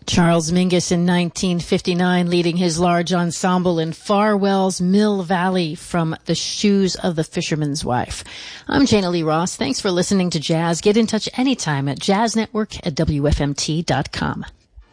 Charles Mingus in 1959 leading his large ensemble in Farwell's Mill Valley from The Shoes of the Fisherman's Wife. I'm Jana Lee Ross. Thanks for listening to Jazz. Get in touch anytime at jazznetwork@wfmt.com.